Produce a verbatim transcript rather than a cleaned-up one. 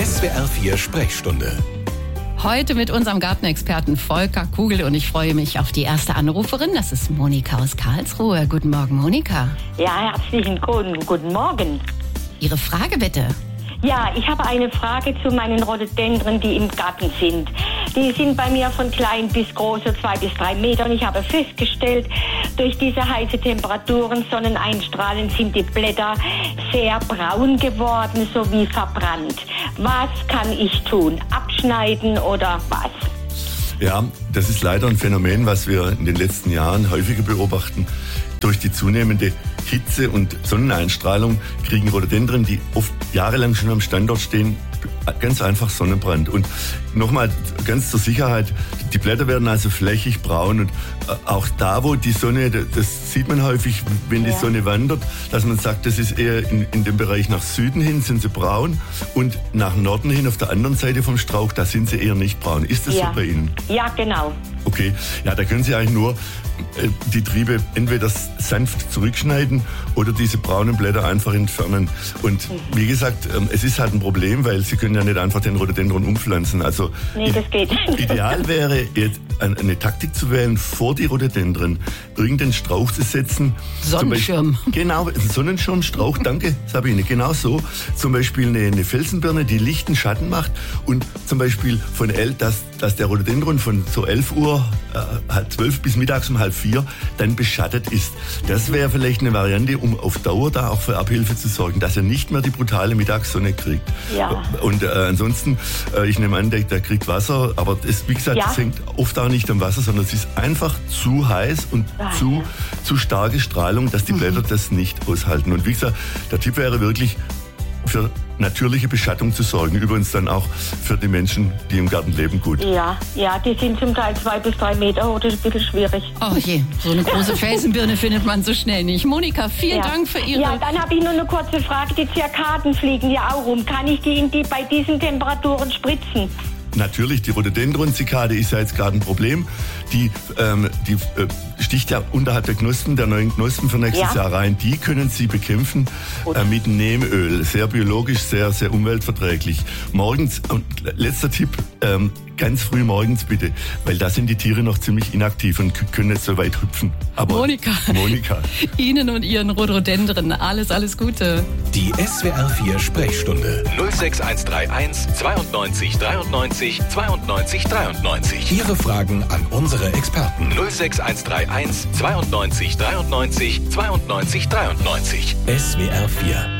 S W R vier Sprechstunde. Heute mit unserem Gartenexperten Volker Kugel und ich freue mich auf die erste Anruferin. Das ist Monika aus Karlsruhe. Guten Morgen, Monika. Ja, herzlichen guten Morgen. Ihre Frage bitte. Ja, ich habe eine Frage zu meinen Rhododendren, die im Garten sind. Die sind bei mir von klein bis groß, so zwei bis drei Meter. Und ich habe festgestellt, durch diese heißen Temperaturen, Sonneneinstrahlen, sind die Blätter sehr braun geworden, sowie verbrannt. Was kann ich tun? Abschneiden oder was? Ja, das ist leider ein Phänomen, was wir in den letzten Jahren häufiger beobachten. Durch die zunehmende Hitze und Sonneneinstrahlung kriegen Rhododendren, die oft jahrelang schon am Standort stehen, ganz einfach Sonnenbrand. Und nochmal ganz zur Sicherheit, die Blätter werden also flächig braun und auch da, wo die Sonne, das sieht man häufig, wenn die ja. Sonne wandert, dass man sagt, das ist eher in, in dem Bereich nach Süden hin sind sie braun und nach Norden hin auf der anderen Seite vom Strauch, da sind sie eher nicht braun. Ist das ja. so bei Ihnen? Ja, genau. Okay, ja, da können Sie eigentlich nur äh, die Triebe entweder sanft zurückschneiden oder diese braunen Blätter einfach entfernen. Und mhm. wie gesagt, ähm, es ist halt ein Problem, weil Sie können ja nicht einfach den Rhododendron umpflanzen. Also nee, das geht. Ideal wäre jetzt eine Taktik zu wählen, vor die Rhododendren irgendeinen Strauch zu setzen. Sonnenschirm. Beispiel, genau, ein Sonnenschirmstrauch, danke Sabine, genau so. Zum Beispiel eine, eine Felsenbirne, die lichten Schatten macht und zum Beispiel von el, dass, dass der Rhododendron von so elf Uhr, äh, halb zwölf bis mittags um halb vier dann beschattet ist. Das wäre vielleicht eine Variante, um auf Dauer da auch für Abhilfe zu sorgen, dass er nicht mehr die brutale Mittagssonne kriegt. Ja. Und äh, ansonsten, äh, ich nehme an, der, der kriegt Wasser, aber das, wie gesagt, ja. das hängt oft auch nicht am Wasser, sondern es ist einfach zu heiß und Ach, zu, ja. zu starke Strahlung, dass die Blätter mhm. das nicht aushalten. Und wie gesagt, der Tipp wäre wirklich, für natürliche Beschattung zu sorgen. Übrigens dann auch für die Menschen, die im Garten leben, gut. Ja, ja, die sind zum Teil zwei bis drei Meter hoch, das ist ein bisschen schwierig. Oh je, so eine große Felsenbirne findet man so schnell nicht. Monika, vielen ja. Dank für Ihre... Ja, dann habe ich nur eine kurze Frage. Die Zirkaden fliegen ja auch rum. Kann ich die, in die bei diesen Temperaturen spritzen? Natürlich, die Rhododendron-Zikade ist ja jetzt gerade ein Problem. Die, ähm, die äh, sticht ja unterhalb der Knospen, der neuen Knospen für nächstes ja. Jahr rein. Die können Sie bekämpfen äh, mit Neemöl. Sehr biologisch, sehr, sehr umweltverträglich. Morgens, und letzter Tipp, ähm, ganz früh morgens bitte, weil da sind die Tiere noch ziemlich inaktiv und können nicht so weit hüpfen. Aber Monika, Monika. Ihnen und Ihren Rhododendren alles, alles Gute. Die S W R vier Sprechstunde null sechs eins drei eins zweiundneunzig dreiundneunzig zweiundneunzig dreiundneunzig. Ihre Fragen an unsere Experten null sechs eins drei eins zweiundneunzig dreiundneunzig zweiundneunzig dreiundneunzig. S W R vier